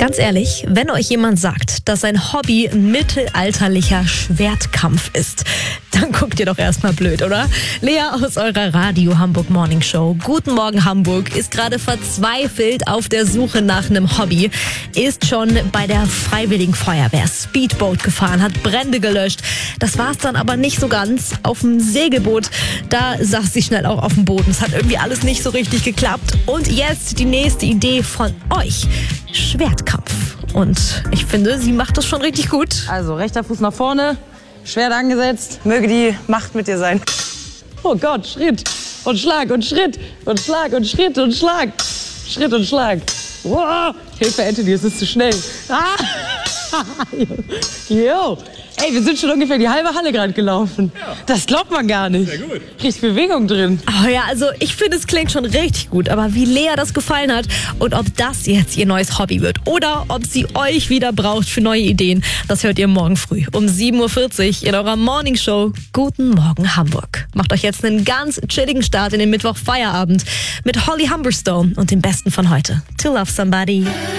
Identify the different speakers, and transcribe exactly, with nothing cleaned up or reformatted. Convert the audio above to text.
Speaker 1: Ganz ehrlich, wenn euch jemand sagt, dass sein Hobby mittelalterlicher Schwertkampf ist, dann guckt ihr doch erstmal blöd, oder? Lea aus eurer Radio Hamburg Morning Show. Guten Morgen Hamburg, ist gerade verzweifelt auf der Suche nach einem Hobby, ist schon bei der Freiwilligen Feuerwehr Speedboat gefahren, hat Brände gelöscht. Das war's dann aber nicht so ganz. Auf dem Segelboot, da saß sie schnell auch auf dem Boden. Es hat irgendwie alles nicht so richtig geklappt. Und jetzt die nächste Idee von euch. Schwertkampf. Und ich finde, sie macht das schon richtig gut.
Speaker 2: Also rechter Fuß nach vorne, Schwert angesetzt. Möge die Macht mit dir sein. Oh Gott, Schritt und Schlag und Schritt und Schlag und Schritt und Schlag. Schritt und Schlag. Wow. Hilfe, Anthony, es ist zu schnell. Ah. Jo. Ey, wir sind schon ungefähr die halbe Halle gerade gelaufen. Ja. Das glaubt man gar nicht. Sehr gut. Richtig Bewegung drin.
Speaker 1: Oh ja, also ich finde, es klingt schon richtig gut. Aber wie Lea das gefallen hat und ob das jetzt ihr neues Hobby wird oder ob sie euch wieder braucht für neue Ideen, das hört ihr morgen früh um sieben Uhr vierzig in eurer Morning Show. Guten Morgen Hamburg. Macht euch jetzt einen ganz chilligen Start in den Mittwoch Feierabend mit Holly Humberstone und dem Besten von heute. To Love Somebody.